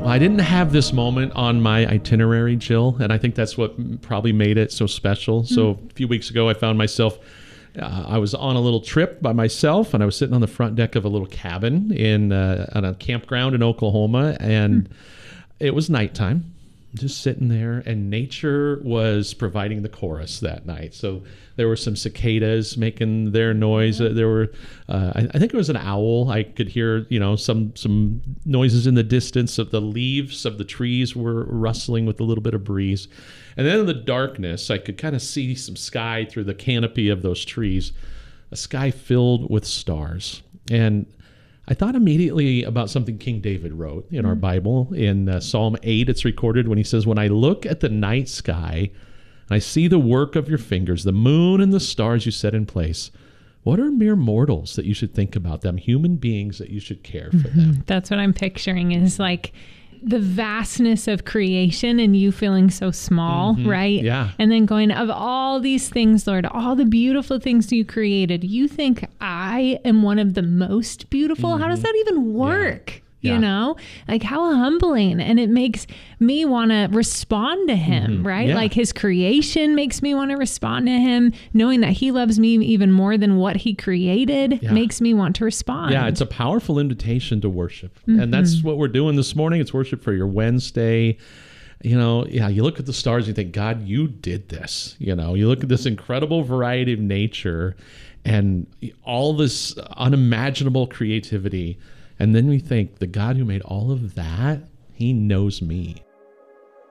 Well, I didn't have this moment on my itinerary, Jill, and I think that's what probably made it so special. So a few weeks ago, I found myself, I was on a little trip by myself, and I was sitting on the front deck of a little cabin on a campground in Oklahoma, and it was nighttime. Just sitting there, and nature was providing the chorus that night. So there were some cicadas making their noise. There were, I think it was an owl. I could hear, some noises in the distance of the leaves of the trees were rustling with a little bit of breeze. And then in the darkness, I could kind of see some sky through the canopy of those trees, a sky filled with stars. And I thought immediately about something King David wrote in our Bible. In Psalm 8, it's recorded when he says, "When I look at the night sky and I see the work of your fingers, the moon and the stars you set in place, what are mere mortals that you should think about them, human beings that you should care for them?" That's what I'm picturing is like the vastness of creation and you feeling so small, right? Yeah. And then going, of all these things, Lord, all the beautiful things you created, you think I am one of the most beautiful? How does that even work? Yeah. You know, like how humbling. And it makes me want to respond to him, right? Yeah. Like his creation makes me want to respond to him. Knowing that he loves me even more than what he created makes me want to respond. Yeah, it's a powerful invitation to worship. And that's what we're doing this morning. It's worship for your Wednesday. You look at the stars and you think, God, you did this. You look at this incredible variety of nature and all this unimaginable creativity. And then we think, the God who made all of that, he knows me.